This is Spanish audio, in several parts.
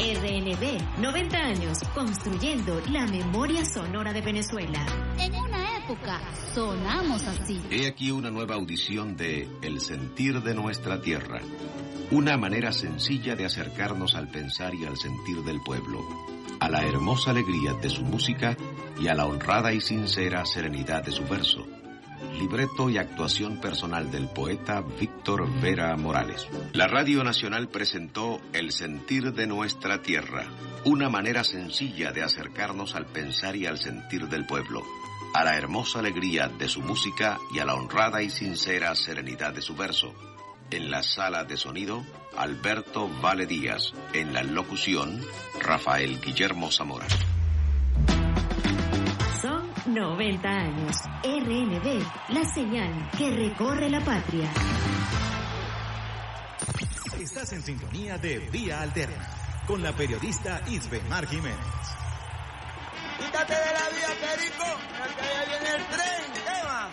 RNB, 90 años construyendo la memoria sonora de Venezuela. En una época sonamos así. He aquí una nueva audición de El sentir de nuestra tierra. Una manera sencilla de acercarnos al pensar y al sentir del pueblo, a la hermosa alegría de su música y a la honrada y sincera serenidad de su verso. Libreto y actuación personal del poeta Víctor Vera Morales. La Radio Nacional presentó El sentir de nuestra tierra, una manera sencilla de acercarnos al pensar y al sentir del pueblo, a la hermosa alegría de su música y a la honrada y sincera serenidad de su verso. En la sala de sonido, Alberto Vale Díaz. En la locución, Rafael Guillermo Zamora. Son 90 años. RNB, la señal que recorre la patria. Estás en sintonía de Vía Alterna con la periodista Isbemar Jiménez. Quítate de la vía, Perico, porque allá viene el tren. ¿Qué va?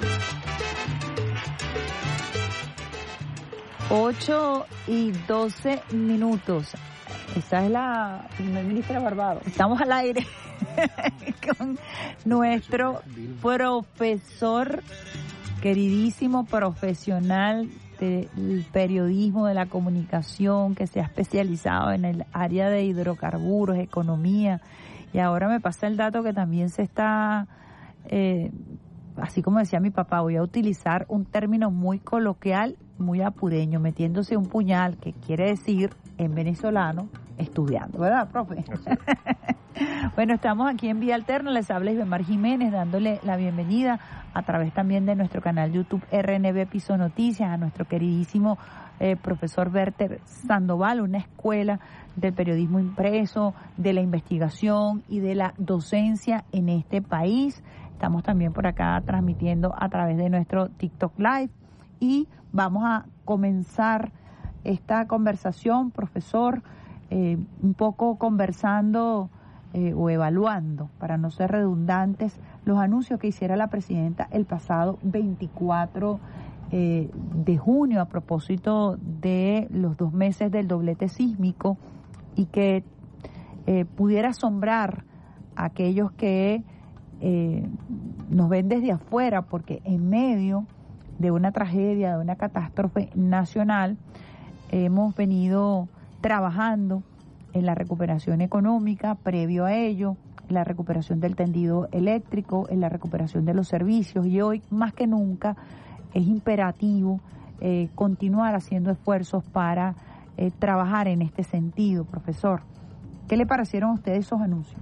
8:12. Esta es la primer ministra de Barbados. Estamos al aire con nuestro profesor, queridísimo profesional del periodismo, de la comunicación, que se ha especializado en el área de hidrocarburos, economía, y ahora me pasa el dato que también se está, así como decía mi papá, voy a utilizar un término muy coloquial, muy apureño, metiéndose un puñal, que quiere decir en venezolano, estudiando, ¿verdad, profe? Bueno, estamos aquí en Vía Alterna, les habla Isbemar Jiménez, dándole la bienvenida a través también de nuestro canal YouTube RNB Piso Noticias, a nuestro queridísimo profesor Werther Sandoval, una escuela del periodismo impreso, de la investigación y de la docencia en este país. Estamos también por acá transmitiendo a través de nuestro TikTok Live y vamos a comenzar esta conversación, profesor, un poco conversando o evaluando, para no ser redundantes, los anuncios que hiciera la presidenta el pasado 24 de junio a propósito de los 2 meses del doblete sísmico, y que pudiera asombrar a aquellos que nos ven desde afuera, porque en medio de una tragedia, de una catástrofe nacional, hemos venido trabajando en la recuperación económica, previo a ello, en la recuperación del tendido eléctrico, en la recuperación de los servicios, y hoy más que nunca es imperativo continuar haciendo esfuerzos para trabajar en este sentido. Profesor, ¿qué le parecieron a ustedes esos anuncios?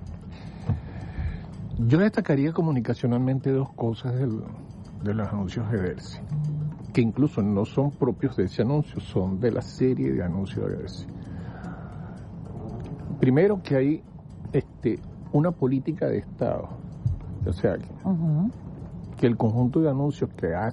Yo destacaría comunicacionalmente 2 cosas de los anuncios de Dersi, que incluso no son propios de ese anuncio, son de la serie de anuncios de Dersi. Primero, que hay una política de Estado, o sea, que el conjunto de anuncios que ha